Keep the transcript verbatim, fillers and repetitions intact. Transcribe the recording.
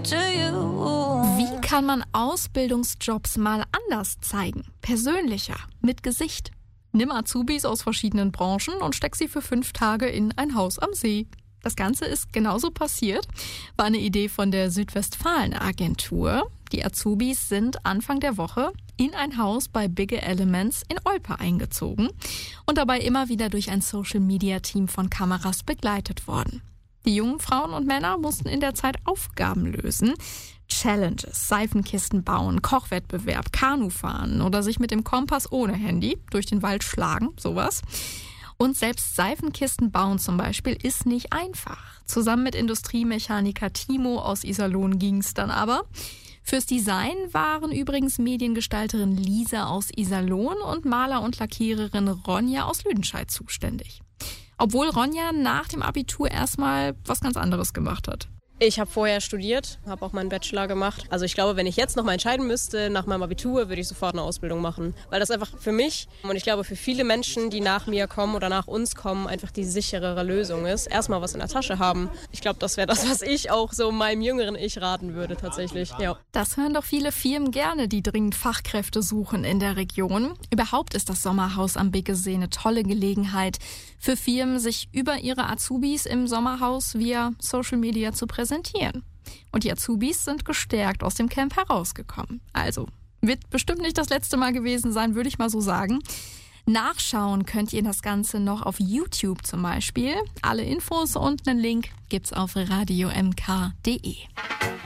Wie kann man Ausbildungsjobs mal anders zeigen? Persönlicher, mit Gesicht. Nimm Azubis aus verschiedenen Branchen und steck sie für fünf Tage in ein Haus am See. Das Ganze ist genauso passiert, war eine Idee von der Südwestfalen-Agentur. Die Azubis sind Anfang der Woche in ein Haus bei Bigge Elements in Olpe eingezogen und dabei immer wieder durch ein Social-Media-Team von Kameras begleitet worden. Die jungen Frauen und Männer mussten in der Zeit Aufgaben lösen. Challenges, Seifenkisten bauen, Kochwettbewerb, Kanufahren oder sich mit dem Kompass ohne Handy durch den Wald schlagen, sowas. Und selbst Seifenkisten bauen zum Beispiel ist nicht einfach. Zusammen mit Industriemechaniker Timo aus Iserlohn ging's dann aber. Fürs Design waren übrigens Mediengestalterin Lisa aus Iserlohn und Maler und Lackiererin Ronja aus Lüdenscheid zuständig. Obwohl Ronja nach dem Abitur erstmal was ganz anderes gemacht hat. Ich habe vorher studiert, habe auch meinen Bachelor gemacht. Also ich glaube, wenn ich jetzt noch mal entscheiden müsste, nach meinem Abitur, würde ich sofort eine Ausbildung machen. Weil das einfach für mich und ich glaube für viele Menschen, die nach mir kommen oder nach uns kommen, einfach die sicherere Lösung ist. Erstmal was in der Tasche haben. Ich glaube, das wäre das, was ich auch so meinem jüngeren Ich raten würde tatsächlich. Ja. Das hören doch viele Firmen gerne, die dringend Fachkräfte suchen in der Region. Überhaupt ist das Sommerhaus am Biggesee eine tolle Gelegenheit für Firmen, sich über ihre Azubis im Sommerhaus via Social Media zu präsentieren. Und die Azubis sind gestärkt aus dem Camp herausgekommen. Also, wird bestimmt nicht das letzte Mal gewesen sein, würde ich mal so sagen. Nachschauen könnt ihr das Ganze noch auf YouTube zum Beispiel. Alle Infos und einen Link gibt's auf radio m k punkt d e.